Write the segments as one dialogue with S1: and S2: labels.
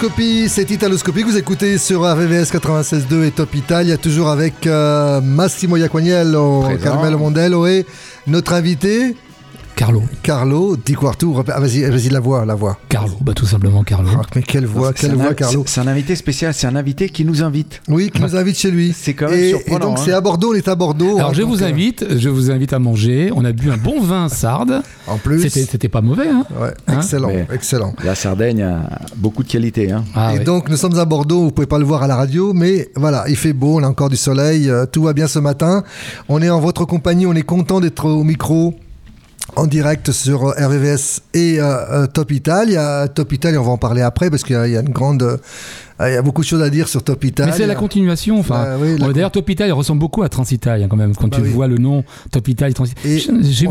S1: Italoscopie, c'est Italoscopie que vous écoutez sur RVVS 96.2 et Top Italia, toujours avec Massimo Iaquaniello, Carmelo Mondello et notre invité Carlo Di Quartu. Vas-y, la voix.
S2: Carlo, tout simplement Carlo.
S1: Oh, mais quelle voix, Carlo.
S3: C'est un invité spécial, c'est un invité qui nous invite.
S1: Oui, qui nous invite chez lui.
S3: C'est quand même surprenant.
S1: Et donc c'est à Bordeaux, on est à Bordeaux.
S2: Alors je vous invite à manger. On a bu un bon vin sarde.
S1: En plus.
S2: C'était pas mauvais. Hein.
S1: Ouais, excellent.
S3: La Sardaigne a beaucoup de qualité. Hein.
S1: Donc nous sommes à Bordeaux, vous pouvez pas le voir à la radio, mais voilà, il fait beau, on a encore du soleil, tout va bien ce matin. On est en votre compagnie, on est content d'être au micro. En direct sur RVVS et Top Italia. Top Italia, on va en parler après parce qu'il y a une grande... Il y a beaucoup de choses à dire sur Top Italia.
S2: Mais c'est la continuation. D'ailleurs, Top Italia ressemble beaucoup à Transitalia quand même. Quand tu vois le nom Top Italia, Transitalia.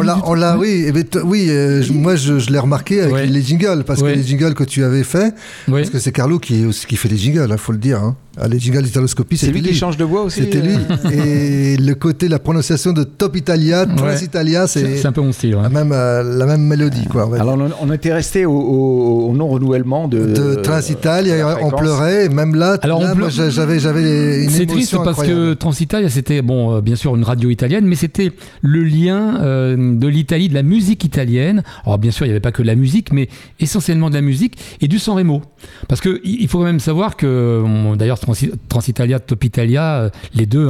S1: Moi je l'ai remarqué avec les jingles parce que les jingles que tu avais fait, parce que c'est Carlo qui fait les jingles, il faut le dire. Hein. Les jingles d'Italoscopie,
S3: c'est lui qui change de voix aussi.
S1: C'était lui. Et le côté, la prononciation de Top Italia, Transitalia, c'est
S2: un peu mon style.
S1: La même mélodie. Quoi,
S3: alors on était resté au non-renouvellement de
S1: Transitalia, on pleurait. Même là, moi, j'avais une
S2: c'est
S1: émotion
S2: triste parce
S1: incroyable.
S2: que Transitalia, c'était bien sûr une radio italienne, mais c'était le lien de l'Italie, de la musique italienne. Alors bien sûr, il n'y avait pas que de la musique, mais essentiellement de la musique et du Sanremo. Parce que il faut quand même savoir que, d'ailleurs, Transitalia, Top Italia, les deux,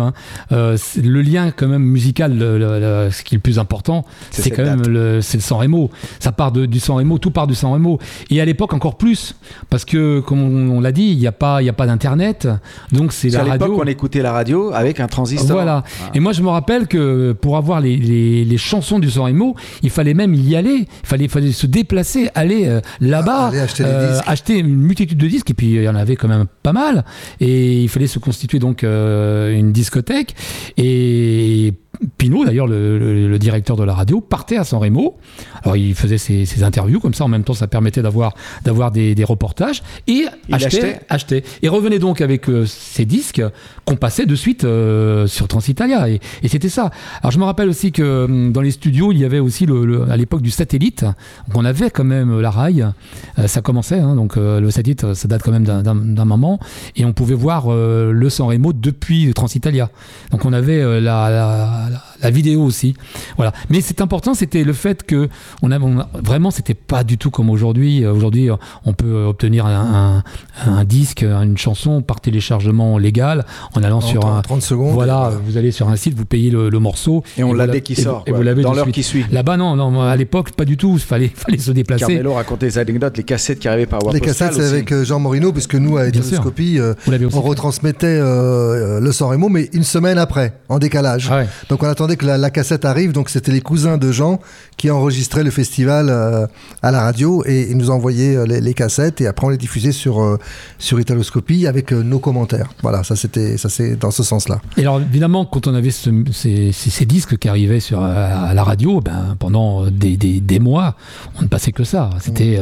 S2: le lien quand même musical, ce qui est le plus important, c'est quand même c'est le Sanremo. Ça part du Sanremo, tout part du Sanremo. Et à l'époque encore plus, parce que comme on l'a dit, il n'y a pas d'internet, donc c'est la radio.
S3: À l'époque, on écoutait la radio avec un transistor.
S2: Voilà. Et moi, je me rappelle que pour avoir les chansons du Sanremo, il fallait même y aller. Il fallait se déplacer, aller là-bas, acheter une multitude de disques. Et puis il y en avait quand même pas mal. Et il fallait se constituer donc une discothèque. Et Pino, d'ailleurs, le directeur de la radio, partait à Sanremo. Alors, il faisait ses interviews, comme ça, en même temps, ça permettait d'avoir des reportages. Et achetait. Et revenait donc avec ces disques qu'on passait de suite sur Transitalia. Et c'était ça. Alors, je me rappelle aussi que dans les studios, il y avait aussi, à l'époque du satellite, on avait quand même la RAI. Ça commençait, donc le satellite, ça date quand même d'un moment. Et on pouvait voir le Sanremo depuis Transitalia. Donc, on avait la vidéo aussi, voilà. Mais c'est important, c'était le fait que vraiment, c'était pas du tout comme aujourd'hui. Aujourd'hui, on peut obtenir un disque, une chanson par téléchargement légal en allant sur
S1: 30 secondes.
S2: Voilà, vous allez sur un site, vous payez le morceau
S3: et on l'a dès qu'il sort.
S2: Et vous l'avez
S3: dans l'heure qui suit.
S2: Là-bas, non, à l'époque, pas du tout. Il fallait se déplacer.
S3: Carmelo racontait des anecdotes, les cassettes qui arrivaient par voie postale.
S1: Les cassettes, c'est avec Jean Morino, puisque nous, à Italoscopie, on retransmettait le Sanremo, mais une semaine après, en décalage. Ah ouais. Donc on attendait que la cassette arrive, donc c'était les cousins de Jean qui enregistraient le festival à la radio et ils nous envoyaient les cassettes et après on les diffusait sur Italoscopie avec nos commentaires. Voilà, ça c'est dans ce sens-là.
S2: Et alors évidemment, quand on avait ces disques qui arrivaient à la radio, pendant des mois, on ne passait que ça. C'était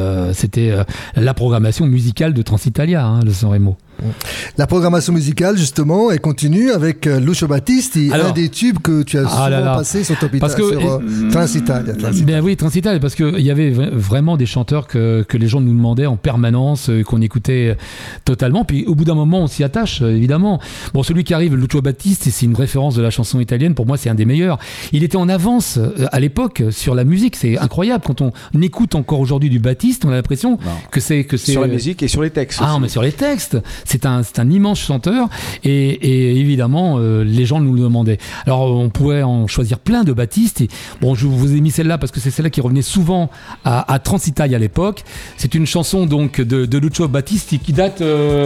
S2: la programmation musicale de Transitalia, le Sanremo.
S1: La programmation musicale, justement, elle continue avec Lucio Battisti, un des tubes que tu as souvent passé sur Top Italia, sur Transitalia.
S2: Ben oui, Transitalia, parce qu'il y avait vraiment des chanteurs que les gens nous demandaient en permanence, qu'on écoutait totalement. Puis au bout d'un moment, on s'y attache, évidemment. Bon, celui qui arrive, Lucio Battisti, c'est une référence de la chanson italienne. Pour moi, c'est un des meilleurs. Il était en avance à l'époque sur la musique. C'est incroyable. Quand on écoute encore aujourd'hui du Battisti, on a l'impression que c'est
S3: sur la musique et sur les textes.
S2: Ah, mais sur les textes. C'est un immense chanteur et évidemment les gens nous le demandaient. Alors on pouvait en choisir plein de Battisti. Bon, je vous ai mis celle-là parce que c'est celle-là qui revenait souvent à Transitalia à l'époque. C'est une chanson donc de Lucio Battisti qui date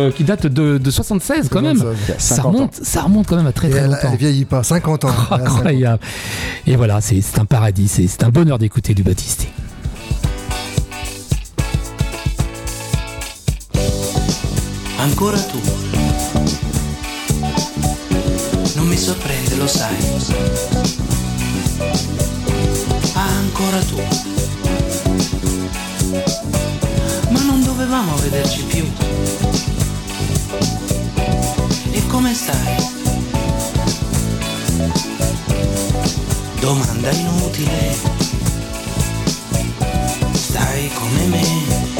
S2: de 76 quand même. Ça remonte quand même à très très longtemps.
S1: Elle vieillit pas, 50 ans.
S2: Incroyable. Et voilà, c'est un paradis, c'est un bonheur d'écouter du Battisti.
S4: Ancora tu non mi sorprende, lo sai. Ancora tu, ma non dovevamo vederci più. E come stai? Domanda inutile. Stai come me.